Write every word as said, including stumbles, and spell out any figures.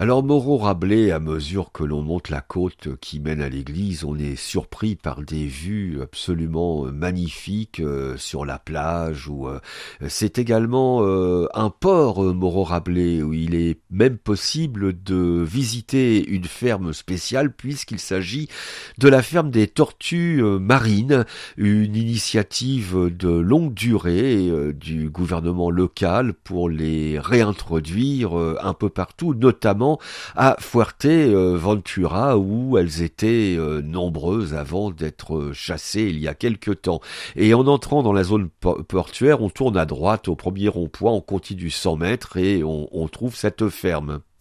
Alors Moreau Rabelais, à mesure que l'on monte la côte qui mène à l'église, on est surpris par des vues absolument euh, magnifiques euh, sur la plage. Ou euh, c'est également euh, un port, euh, Moreau Rabelais, où il est même possible de visiter une ferme spéciale puisqu'il s'agit de la ferme des tortues euh, marines, une initiative de longue durée euh, du gouvernement local pour les réintroduire euh, un peu partout, notamment à Fuerteventura où elles étaient euh, nombreuses avant d'être chassées il y a quelque temps. Et en entrant dans la zone portuaire, on tourne à droite au premier rond-point, on continue cent mètres et on, on trouve cette ferme.